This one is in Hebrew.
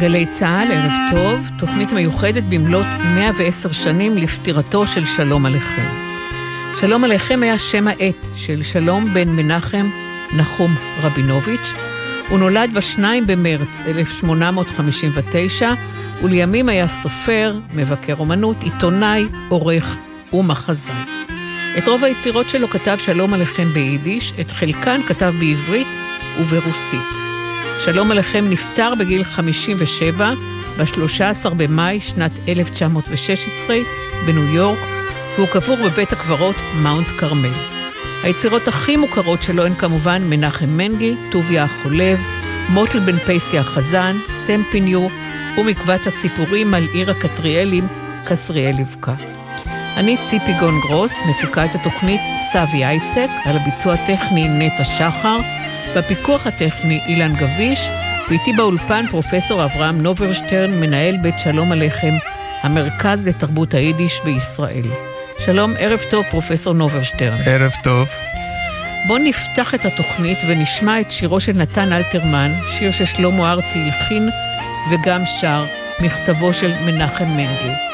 גלי צהל, ערב טוב, תוכנית מיוחדת במלאת 110 שנים לפטירתו של שלום עליכם. שלום עליכם היה שם העט של שלום בן מנחם נחום רבינוביץ'. הוא נולד ב2 במרץ 1859, ולימים היה סופר, מבקר אומנות, עיתונאי, עורך ומחזאי. את רוב היצירות שלו כתב שלום עליכם ביידיש, את חלקן כתב בעברית וברוסית. שלום עליכם נפטר בגיל 57, ב-13 במאי שנת 1916 בניו יורק, והוא קבור בבית הקברות מאונט קרמל. היצירות הכי מוכרות שלו הן כמובן מנחם מנדל, טוביה החולב, מוטל בן פייסי החזן, סטמפיניו, ומקבץ הסיפורים על עיר הקטריאלים, קסריאל לבקה. אני ציפי גון גרוס, מפיקה את התוכנית סבי אייצק, על הביצוע הטכני נטע שחר, בפיקוח הטכני אילן גביש, ואיתי באולפן פרופסור אברהם נוברשטרן, מנהל בית שלום עליכם, המרכז לתרבות היידיש בישראל. שלום, ערב טוב פרופסור נוברשטרן. ערב טוב. בוא נפתח את התוכנית ונשמע את שירו של נתן אלתרמן, שיר ששלמה ארצי הלחין וגם שר, מכתבו של מנחם מנדל.